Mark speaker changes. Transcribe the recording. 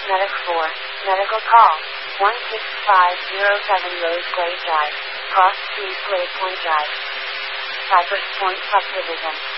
Speaker 1: Medic 4, medical call, 16507 Rose Glade Drive, Cross Street, Glade Point Drive. Cypress Point Subdivision.